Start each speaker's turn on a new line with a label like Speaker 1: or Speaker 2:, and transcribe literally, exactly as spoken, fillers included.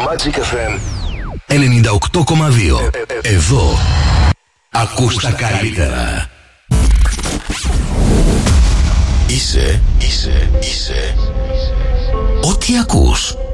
Speaker 1: Magic εφ εμ
Speaker 2: ενενήντα οκτώ κόμμα δύο. Εδώ ακούς τα καλύτερα. Είσαι, είσαι, είσαι ό,τι ακούς.